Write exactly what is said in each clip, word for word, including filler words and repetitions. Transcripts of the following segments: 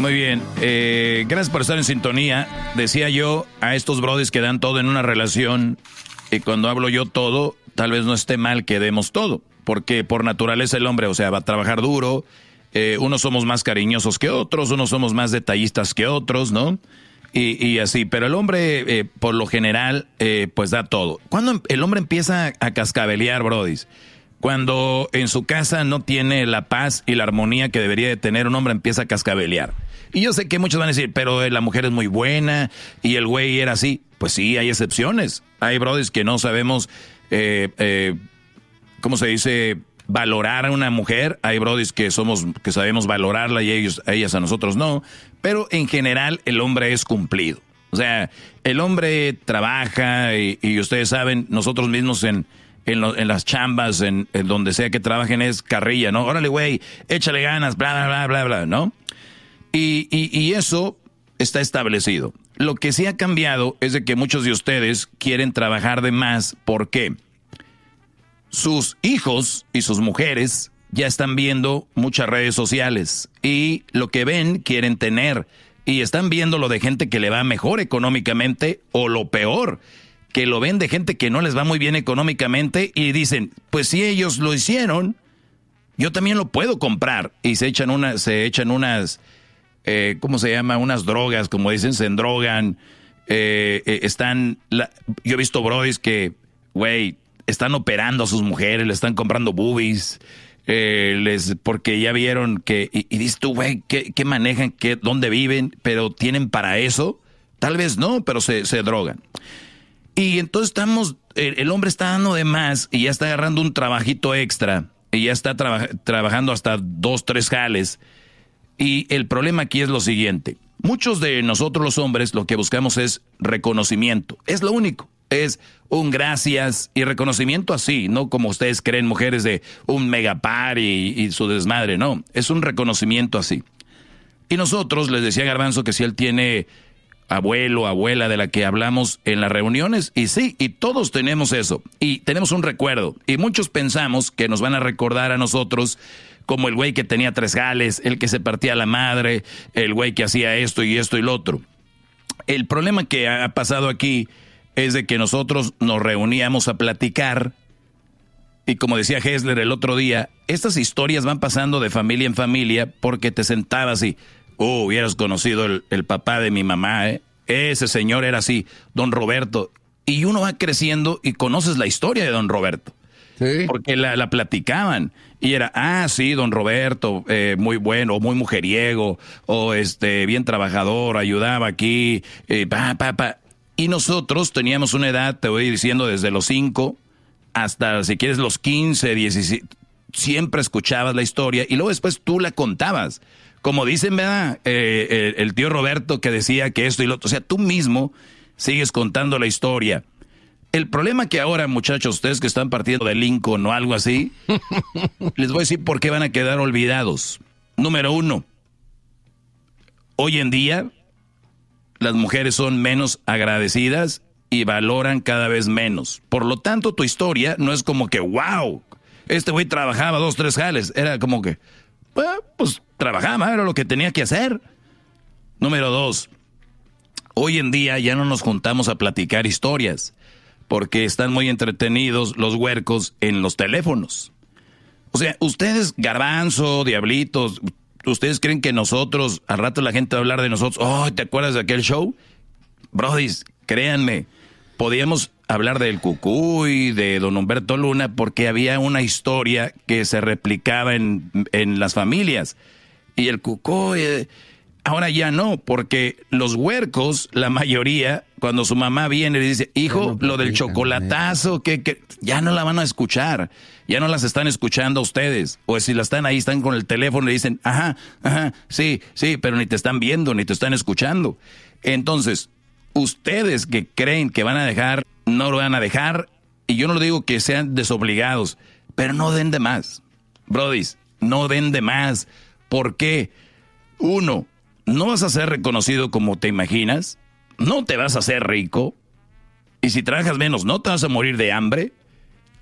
Muy bien, eh, gracias por estar en sintonía. Decía yo a estos brodis que dan todo en una relación, y cuando hablo yo todo, tal vez no esté mal que demos todo, porque por naturaleza el hombre, o sea, va a trabajar duro, eh, unos somos más cariñosos que otros, unos somos más detallistas que otros, ¿no? Y, y así, pero el hombre, eh, por lo general, eh, pues da todo. Cuando el hombre empieza a cascabelear, brodis, cuando en su casa no tiene la paz y la armonía que debería de tener, un hombre empieza a cascabelear. Y yo sé que muchos van a decir, pero la mujer es muy buena y el güey era así. Pues sí, hay excepciones. Hay brodis que no sabemos, eh, eh, ¿cómo se dice? Valorar a una mujer. Hay brodis que somos, que sabemos valorarla y ellos, a ellas a nosotros no. Pero en general el hombre es cumplido. O sea, el hombre trabaja y, y ustedes saben, nosotros mismos en... En, lo, en las chambas, en, en donde sea que trabajen, es carrilla, ¿no? Órale, güey, échale ganas, bla, bla, bla, bla, bla, ¿no? Y, y, y eso está establecido. Lo que sí ha cambiado es de que muchos de ustedes quieren trabajar de más. ¿Por qué? Sus hijos y sus mujeres ya están viendo muchas redes sociales y lo que ven quieren tener. Y están viendo lo de gente que le va mejor económicamente o lo peor, que lo ven de gente que no les va muy bien económicamente y dicen, pues si ellos lo hicieron, yo también lo puedo comprar. Y se echan unas, se echan unas, eh, ¿cómo se llama? Unas drogas, como dicen, se endrogan, eh, eh, están, la, yo he visto brodis que, güey, están operando a sus mujeres, le están comprando boobies, eh, les, porque ya vieron que, y, y dices tú, güey, ¿qué, qué manejan? ¿Qué, ¿Dónde viven? ¿Pero tienen para eso? Tal vez no, pero se, se drogan. Y entonces estamos, el, el hombre está dando de más y ya está agarrando un trabajito extra y ya está traba, trabajando hasta dos, tres jales. Y el problema aquí es lo siguiente. Muchos de nosotros los hombres lo que buscamos es reconocimiento. Es lo único. Es un gracias y reconocimiento así, no como ustedes creen, mujeres de un megapar y, y su desmadre. No, es un reconocimiento así. Y nosotros, les decía Garbanzo que si él tiene abuelo, abuela de la que hablamos en las reuniones, y sí, y todos tenemos eso, y tenemos un recuerdo, y muchos pensamos que nos van a recordar a nosotros como el güey que tenía tres jales, el que se partía la madre, el güey que hacía esto y esto y lo otro. El problema que ha pasado aquí es de que nosotros nos reuníamos a platicar, y como decía Hessler el otro día, estas historias van pasando de familia en familia porque te sentabas y, oh, hubieras conocido el, el papá de mi mamá, ¿eh? Ese señor era así, don Roberto. Y uno va creciendo y conoces la historia de don Roberto. Sí. Porque la, la platicaban. Y era, ah, sí, don Roberto, eh, muy bueno, muy mujeriego, o este, bien trabajador, ayudaba aquí, eh, pa, pa, pa. Y nosotros teníamos una edad, te voy diciendo, desde los cinco hasta, si quieres, los quince, diecisiete. Siempre escuchabas la historia y luego después tú la contabas. Como dicen, ¿verdad? Eh, eh, el tío Roberto que decía que esto y lo otro. O sea, tú mismo sigues contando la historia. El problema que ahora, muchachos, ustedes que están partiendo de Lincoln o algo así, les voy a decir por qué van a quedar olvidados. Número uno, hoy en día las mujeres son menos agradecidas y valoran cada vez menos. Por lo tanto, tu historia no es como que, wow, este güey trabajaba dos, tres jales. Era como que, pues trabajaba, era lo que tenía que hacer. Número dos, hoy en día ya no nos juntamos a platicar historias porque están muy entretenidos los huercos en los teléfonos. O sea, ustedes, Garbanzo, Diablitos, ¿ustedes creen que nosotros, al rato la gente va a hablar de nosotros? Oh, ¿te acuerdas de aquel show? Brodis, créanme, podíamos hablar del Cucuy, de don Humberto Luna, porque había una historia que se replicaba en, en las familias. Y el Cucuy, eh, ahora ya no, porque los huercos, la mayoría, cuando su mamá viene y le dice, hijo, no lo del chocolatazo, que, que ya no la van a escuchar, ya no las están escuchando a ustedes. O si la están ahí, están con el teléfono y dicen, ajá, ajá, sí, sí, pero ni te están viendo, ni te están escuchando. Entonces, ustedes que creen que van a dejar, no lo van a dejar, y yo no digo que sean desobligados, pero no den de más. Brodis, no den de más. ¿Por qué? Uno, no vas a ser reconocido como te imaginas, no te vas a hacer rico, y si trabajas menos, no te vas a morir de hambre,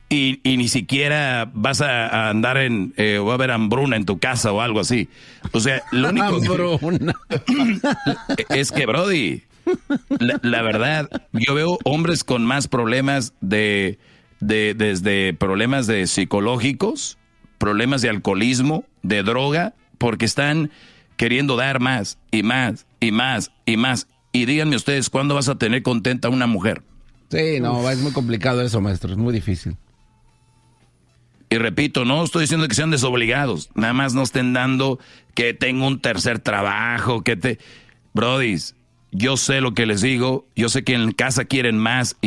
y, y ni siquiera vas a, a andar en, eh, va a haber hambruna en tu casa o algo así. O sea, lo único que, es que, Brody, la, la verdad, yo veo hombres con más problemas de, de, desde problemas de psicológicos, problemas de alcoholismo, de droga, porque están queriendo dar más y más y más y más. Y díganme ustedes, ¿cuándo vas a tener contenta a una mujer? Sí, no, Uf. es muy complicado eso, maestro, es muy difícil. Y repito, no estoy diciendo que sean desobligados, nada más no estén dando que tengo un tercer trabajo, que te... Brodis, yo sé lo que les digo, yo sé que en casa quieren más y